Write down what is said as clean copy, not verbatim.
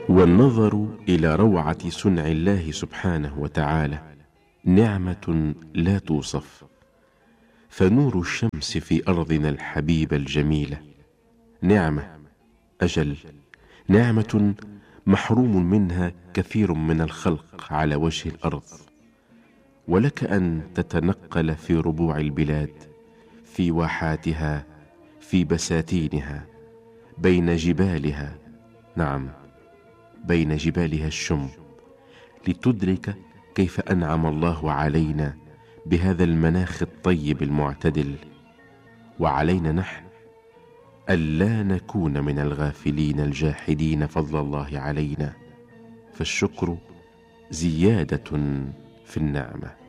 والنظر إلى روعة صنع الله سبحانه وتعالى نعمة لا توصف، فنور الشمس في أرضنا الحبيبة الجميلة نعمة، أجل نعمة محروم منها كثير من الخلق على وجه الأرض. ولك أن تتنقل في ربوع البلاد، في واحاتها، في بساتينها، بين جبالها، نعم بين جبالها الشم، لتدرك كيف أنعم الله علينا بهذا المناخ الطيب المعتدل. وعلينا نحن ألا نكون من الغافلين الجاحدين فضل الله علينا، فالشكر زيادة في النعمة.